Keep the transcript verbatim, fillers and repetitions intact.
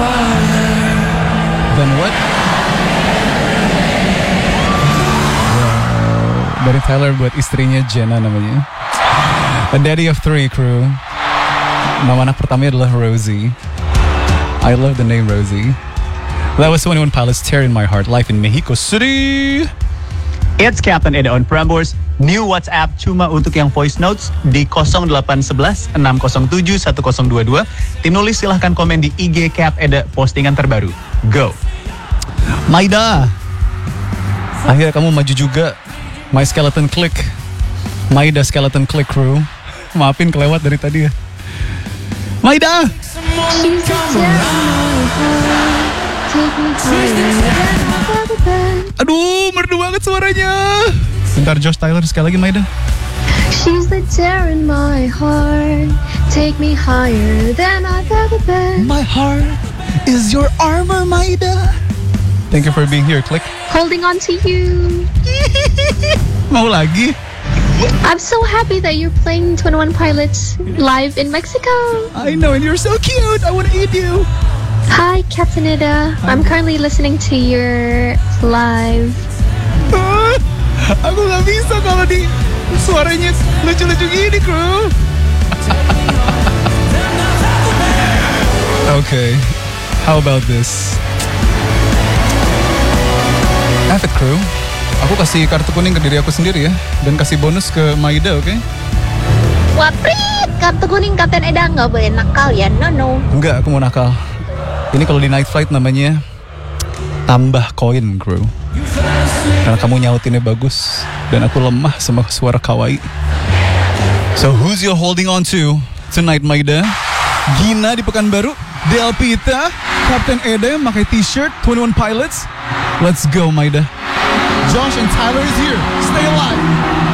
Then what? Dari Tyler buat istrinya Jenna namanya. A daddy of three, crew. Nama anak pertamanya adalah Rosie. I love the name Rosie. That was twenty-one Pilots, Tear in My Heart, live in Mexico City. It's Captain Eda on Prambors. New WhatsApp cuma untuk yang voice notes di nol delapan satu satu enam nol tujuh satu nol dua dua. Tim nulis silahkan komen di I G Cap Eda postingan terbaru. Go. Maida, akhirnya kamu maju juga. My Skeleton Click, Maida Skeleton Click crew. Maafin kelewat dari tadi ya. Maida. Aduh, merdu banget suaranya. Bentar Josh Tyler sekali lagi Maida. She's the tear in my heart. Take me higher than I've ever been. My heart is your armor, Maida. Thank you for being here, Click. Holding on to you. Mau lagi? I'm so happy that you're playing twenty-one Pilots live in Mexico. I know, and you're so cute. I want to eat you. Hi, Captain Ida. I'm currently listening to your live. Ah, aku gak bisa kalau di suaranya lucu-lucu gini, crew. Okay, how about this? Have it, crew. Aku kasih kartu kuning ke diri aku sendiri ya, dan kasih bonus ke Maida, oke? Okay? Waprit, kartu kuning Kapten Eda nggak boleh nakal ya, no no. Enggak, aku mau nakal. Ini kalau di Night Flight namanya tambah koin, crew. Karena kamu nyautinnya bagus, dan aku lemah sama suara kawaii. So who's you holding on to tonight, Maida? Gina di Pekanbaru, Del Pita, Captain Eda pakai t-shirt twenty-one Pilots. Let's go, Maida. Josh and Tyler is here. Stay alive.